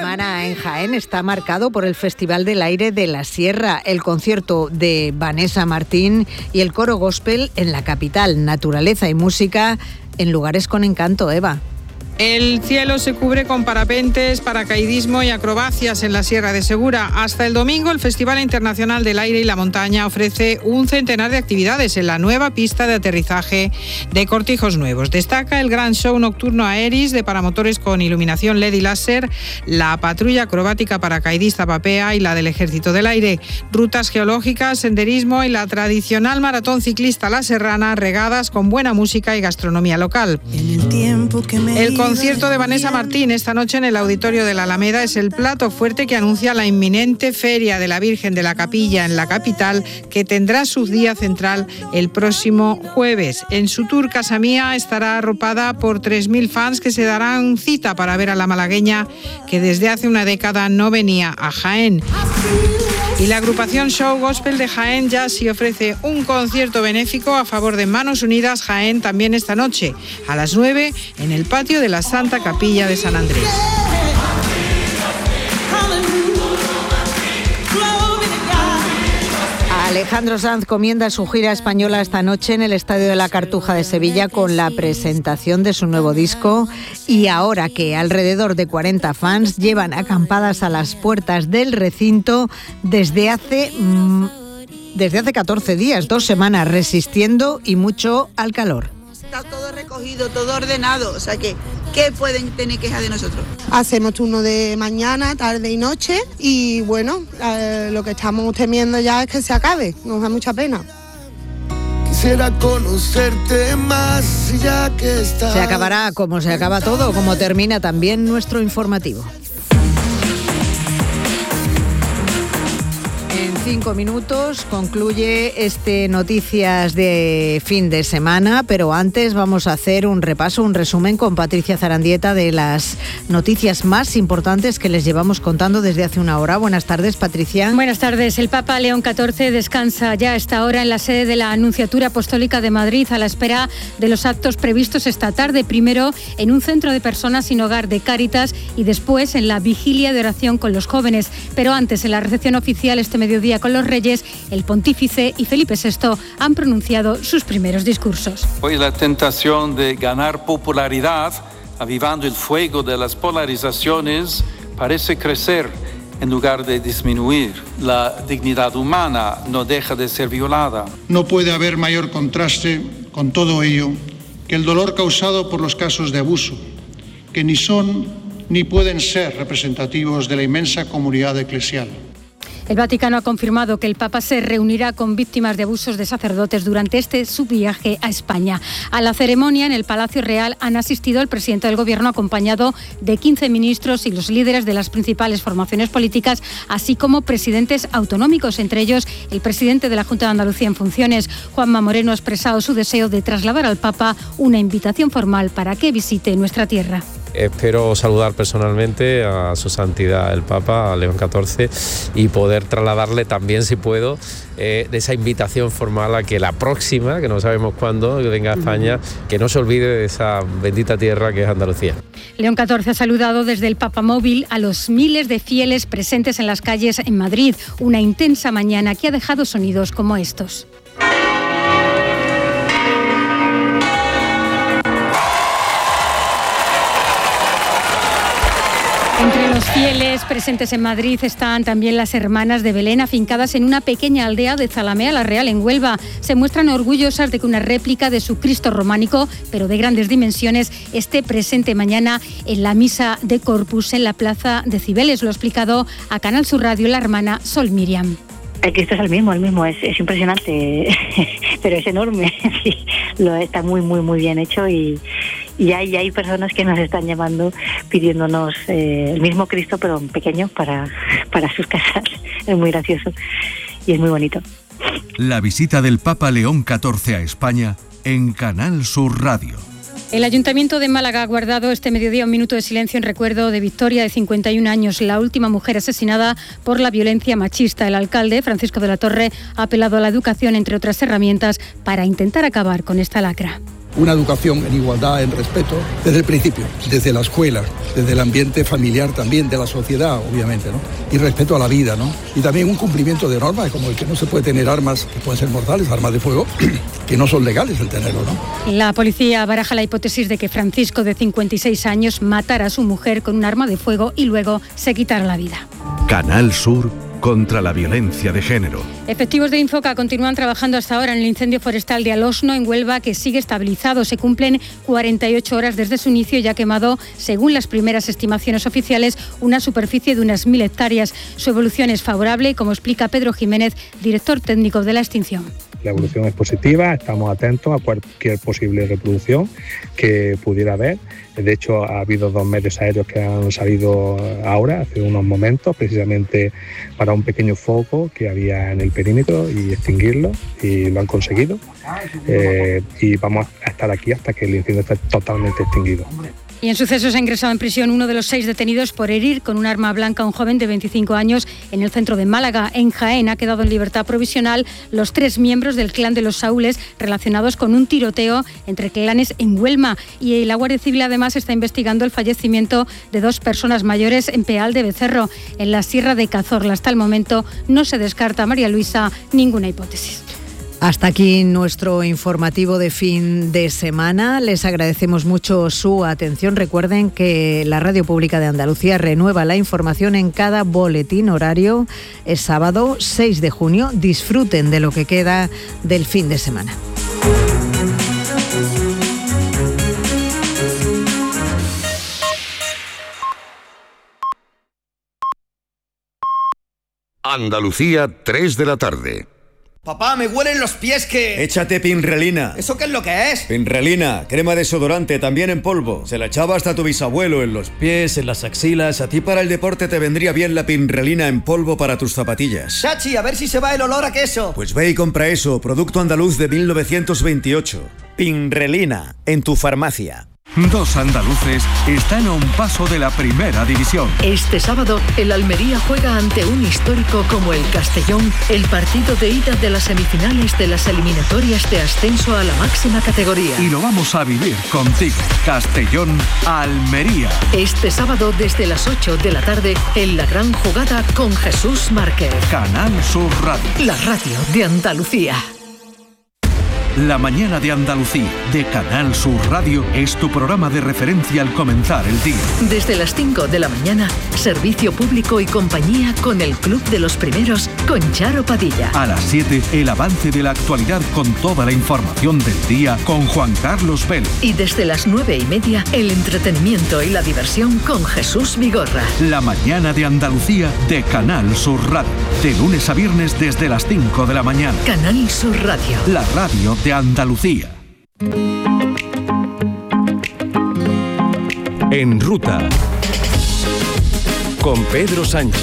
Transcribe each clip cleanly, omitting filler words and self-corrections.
semana en Jaén está marcado por el Festival del Aire de la Sierra, el concierto de Vanessa Martín y el coro gospel en la capital. Naturaleza y música en lugares con encanto, Eva. El cielo se cubre con parapentes, paracaidismo y acrobacias en la Sierra de Segura. Hasta el domingo, el Festival Internacional del Aire y la Montaña ofrece un centenar de actividades en la nueva pista de aterrizaje de Cortijos Nuevos. Destaca el gran show nocturno Aeris de paramotores con iluminación LED y láser, la patrulla acrobática paracaidista Papea y la del Ejército del Aire, rutas geológicas, senderismo y la tradicional maratón ciclista La Serrana, regadas con buena música y gastronomía local. El concierto de Vanessa Martín esta noche en el Auditorio de la Alameda es el plato fuerte que anuncia la inminente Feria de la Virgen de la Capilla en la capital, que tendrá su día central el próximo jueves. En su tour Casa Mía estará arropada por 3.000 fans que se darán cita para ver a la malagueña, que desde hace una década no venía a Jaén. Y la agrupación Show Gospel de Jaén ya sí ofrece un concierto benéfico a favor de Manos Unidas Jaén también esta noche, a las 9, en el patio de la Santa Capilla de San Andrés. Alejandro Sanz comienza su gira española esta noche en el Estadio de la Cartuja de Sevilla con la presentación de su nuevo disco, y ahora que alrededor de 40 fans llevan acampadas a las puertas del recinto desde hace 14 días, 2 semanas, resistiendo y mucho al calor. Está todo recogido, todo ordenado, o sea que, ¿qué pueden tener queja de nosotros? Hacemos turno de mañana, tarde y noche y bueno, lo que estamos temiendo ya es que se acabe, nos da mucha pena. Quisiera conocerte más ya que estás. Se acabará como se acaba todo, como termina también nuestro informativo. 5 minutos concluye este Noticias de fin de semana, pero antes vamos a hacer un repaso, un resumen con Patricia Zarandieta de las noticias más importantes que les llevamos contando desde hace una hora. Buenas tardes, Patricia. Buenas tardes. El Papa León XIV descansa ya a esta hora en la sede de la Anunciatura Apostólica de Madrid a la espera de los actos previstos esta tarde, primero en un centro de personas sin hogar de Cáritas y después en la vigilia de oración con los jóvenes. Pero antes, en la recepción oficial este mediodía con los Reyes, el Pontífice y Felipe VI han pronunciado sus primeros discursos. Hoy la tentación de ganar popularidad, avivando el fuego de las polarizaciones, parece crecer en lugar de disminuir. La dignidad humana no deja de ser violada. No puede haber mayor contraste con todo ello que el dolor causado por los casos de abuso, que ni son ni pueden ser representativos de la inmensa comunidad eclesial. El Vaticano ha confirmado que el Papa se reunirá con víctimas de abusos de sacerdotes durante su viaje a España. A la ceremonia en el Palacio Real han asistido el presidente del Gobierno acompañado de 15 ministros y los líderes de las principales formaciones políticas, así como presidentes autonómicos, entre ellos el presidente de la Junta de Andalucía en funciones. Juanma Moreno ha expresado su deseo de trasladar al Papa una invitación formal para que visite nuestra tierra. Espero saludar personalmente a su santidad el Papa, a León XIV, y poder trasladarle también, si puedo, de esa invitación formal a que la próxima, que no sabemos cuándo, que venga a España, que no se olvide de esa bendita tierra que es Andalucía. León XIV ha saludado desde el Papamóvil a los miles de fieles presentes en las calles en Madrid. Una intensa mañana que ha dejado sonidos como estos. Entre los fieles presentes en Madrid están también las hermanas de Belén, afincadas en una pequeña aldea de Zalamea la Real, en Huelva. Se muestran orgullosas de que una réplica de su Cristo románico, pero de grandes dimensiones, esté presente mañana en la misa de Corpus en la plaza de Cibeles. Lo ha explicado a Canal Sur Radio la hermana Sol Miriam. El Cristo es el mismo, es impresionante, pero es enorme. Sí, está muy bien hecho y hay personas que nos están llamando pidiéndonos el mismo Cristo, pero pequeño para sus casas. Es muy gracioso y es muy bonito. La visita del Papa León XIV a España en Canal Sur Radio. El Ayuntamiento de Málaga ha guardado este mediodía un minuto de silencio en recuerdo de Victoria, de 51 años, la última mujer asesinada por la violencia machista. El alcalde, Francisco de la Torre, ha apelado a la educación, entre otras herramientas, para intentar acabar con esta lacra. una educación en igualdad, en respeto, desde el principio, desde la escuela, desde el ambiente familiar también, de la sociedad, obviamente, ¿no? Y respeto a la vida, ¿no? Y también un cumplimiento de normas, como el que no se puede tener armas que pueden ser mortales, armas de fuego, que no son legales el tenerlo, ¿no? La policía baraja la hipótesis de que Francisco, de 56 años, matara a su mujer con un arma de fuego y luego se quitara la vida. Canal Sur contra la violencia de género. Efectivos de Infoca continúan trabajando hasta ahora en el incendio forestal de Alosno, en Huelva, que sigue estabilizado. Se cumplen 48 horas desde su inicio y ha quemado, según las primeras estimaciones oficiales, una superficie de unas 1.000 hectáreas. Su evolución es favorable, como explica Pedro Jiménez, director técnico de la extinción. La evolución es positiva, estamos atentos a cualquier posible reproducción que pudiera haber. De hecho, ha habido 2 medios aéreos que han salido ahora, hace unos momentos, precisamente para un pequeño foco que había en el perímetro y extinguirlo, y lo han conseguido. Y vamos a estar aquí hasta que el incendio esté totalmente extinguido. Y en sucesos ha ingresado en prisión uno de los 6 detenidos por herir con un arma blanca a un joven de 25 años en el centro de Málaga. En Jaén ha quedado en libertad provisional los 3 miembros del clan de los Saúles relacionados con un tiroteo entre clanes en Huelma. Y la Guardia Civil además está investigando el fallecimiento de 2 personas mayores en Peal de Becerro, en la Sierra de Cazorla. Hasta el momento no se descarta, María Luisa, ninguna hipótesis. Hasta aquí nuestro informativo de fin de semana. Les agradecemos mucho su atención. Recuerden que la Radio Pública de Andalucía renueva la información en cada boletín horario. Es sábado 6 de junio. Disfruten de lo que queda del fin de semana. Andalucía, 3 de la tarde. Papá, me huelen los pies que... Échate Pinrelina. ¿Eso qué es lo que es? Pinrelina, crema desodorante, también en polvo. Se la echaba hasta tu bisabuelo en los pies, en las axilas. A ti para el deporte te vendría bien la Pinrelina en polvo para tus zapatillas. Chachi, a ver si se va el olor a queso. Pues ve y compra eso, producto andaluz de 1928. Pinrelina, en tu farmacia. 2 andaluces están a un paso de la primera división. Este sábado, el Almería juega ante un histórico como el Castellón, el partido de ida de las semifinales de las eliminatorias de ascenso a la máxima categoría. Y lo vamos a vivir contigo. Castellón-Almería. Este sábado, desde las 8 de la tarde, en la gran jugada con Jesús Márquez. Canal Sur Radio. La radio de Andalucía. La mañana de Andalucía, de Canal Sur Radio, es tu programa de referencia al comenzar el día. Desde las 5 de la mañana, servicio público y compañía con el Club de los Primeros, con Charo Padilla. A las 7, el avance de la actualidad con toda la información del día con Juan Carlos Vélez. Y desde las 9:30, el entretenimiento y la diversión con Jesús Vigorra. La mañana de Andalucía, de Canal Sur Radio. De lunes a viernes desde las 5 de la mañana. Canal Sur Radio. La radio de Andalucía. En ruta con Pedro Sánchez.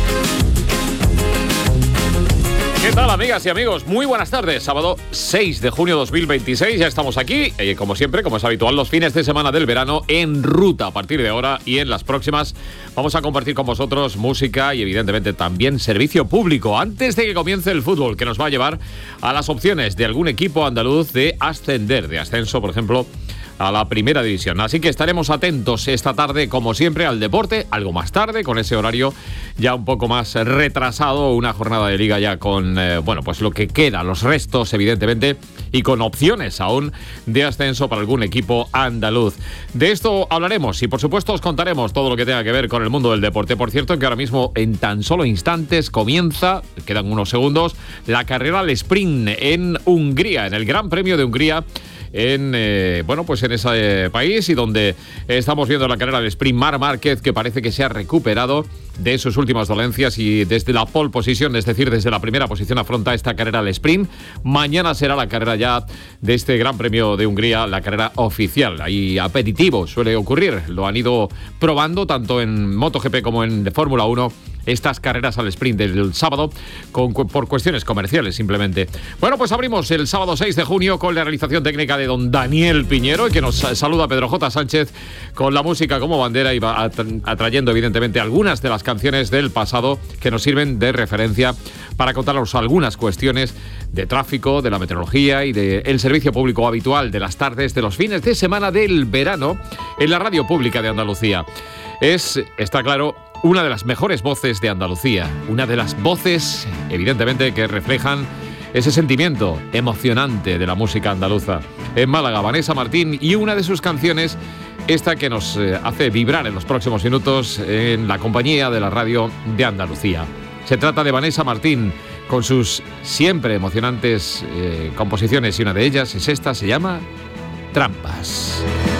¿Qué tal, amigas y amigos? Muy buenas tardes. Sábado 6 de junio 2026. Ya estamos aquí, como siempre, como es habitual, los fines de semana del verano en ruta. A partir de ahora y en las próximas vamos a compartir con vosotros música y evidentemente también servicio público antes de que comience el fútbol, que nos va a llevar a las opciones de algún equipo andaluz de ascender, de ascenso, por ejemplo, a la primera división. Así que estaremos atentos esta tarde, como siempre, al deporte, algo más tarde, con ese horario ya un poco más retrasado, una jornada de liga ya con, pues lo que queda, los restos, evidentemente, y con opciones aún de ascenso para algún equipo andaluz. De esto hablaremos y, por supuesto, os contaremos todo lo que tenga que ver con el mundo del deporte. Por cierto, que ahora mismo, en tan solo instantes, comienza, quedan unos segundos, la carrera al sprint en Hungría, en el Gran Premio de Hungría, en ese país, y donde estamos viendo la carrera del sprint Marc Márquez, que parece que se ha recuperado de sus últimas dolencias y desde la pole position, es decir, desde la primera posición, afronta esta carrera al sprint. Mañana será la carrera ya de este Gran Premio de Hungría, la carrera oficial. Ahí aperitivo suele ocurrir, lo han ido probando tanto en MotoGP como en Fórmula 1 estas carreras al sprint del sábado por cuestiones comerciales simplemente. Bueno, pues abrimos el sábado 6 de junio con la realización técnica de don Daniel Piñero, que nos saluda Pedro J. Sánchez con la música como bandera y va atrayendo evidentemente algunas de las canciones del pasado que nos sirven de referencia para contaros algunas cuestiones de tráfico, de la meteorología y del servicio público habitual de las tardes de los fines de semana del verano en la radio pública de Andalucía. Está claro, una de las mejores voces de Andalucía, una de las voces evidentemente que reflejan ese sentimiento emocionante de la música andaluza. En Málaga, Vanessa Martín, y una de sus canciones, esta que nos hace vibrar en los próximos minutos en la compañía de la radio de Andalucía. Se trata de Vanessa Martín, con sus siempre emocionantes composiciones, y una de ellas es esta, se llama Trampas.